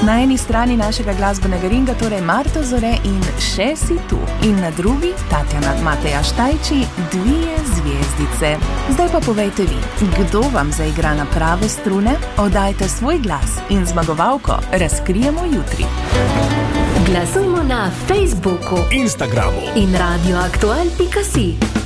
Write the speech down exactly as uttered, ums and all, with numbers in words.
Na eni strani našega glasbenega ringa torej Marto Zore in Še si tu. In na drugi Tatjana Mateja Štajči, Dvije zvezdice. Zdaj pa povejte vi, kdo vam zaigra na prave strune? Oddajte svoj glas in zmagovalko razkrijemo jutri. Glasujmo na Facebooku, Instagramu in radioaktual pika si.